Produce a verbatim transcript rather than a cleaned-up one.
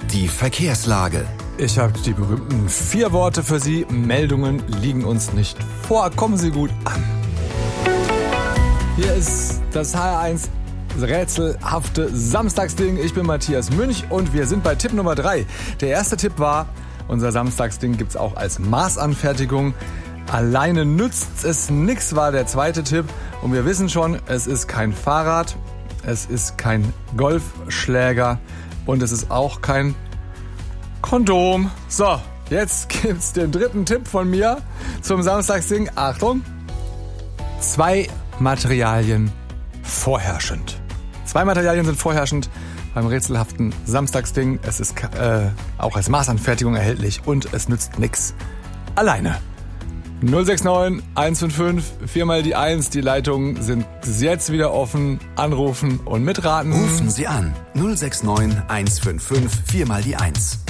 Die Verkehrslage. Ich habe die berühmten vier Worte für Sie. Meldungen liegen uns nicht vor. Kommen Sie gut an. Hier ist das H R eins rätselhafte Samstagsding. Ich bin Matthias Münch und wir sind bei Tipp Nummer drei. Der erste Tipp war, unser Samstagsding gibt's auch als Maßanfertigung. Alleine nützt es nix, war der zweite Tipp. Und wir wissen schon, es ist kein Fahrrad, es ist kein Golfschläger und es ist auch kein Kondom. So, jetzt gibt's den dritten Tipp von mir zum Samstagsding. Achtung! Zwei Materialien vorherrschend. Zwei Materialien sind vorherrschend beim rätselhaften Samstagsding. Es ist äh, auch als Maßanfertigung erhältlich und es nützt nix alleine. null sechs neun eins fünf fünf, viermal die eins. Die Leitungen sind jetzt wieder offen. Anrufen und mitraten. Rufen Sie an. null sechs neun eins fünf fünf, viermal die eins.